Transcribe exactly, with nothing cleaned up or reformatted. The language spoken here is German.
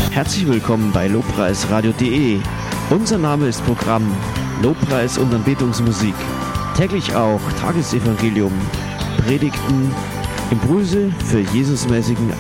Herzlich willkommen bei lobpreisradio punkt de. Unser Name ist Programm Lobpreis und Anbetungsmusik. Täglich auch Tagesevangelium, Predigten, Impulse für Jesusmäßigen